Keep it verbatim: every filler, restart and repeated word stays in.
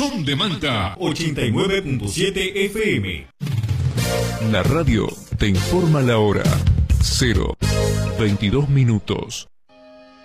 Son de Manta ochenta y nueve punto siete F M. La radio te informa la hora. cero veintidós minutos.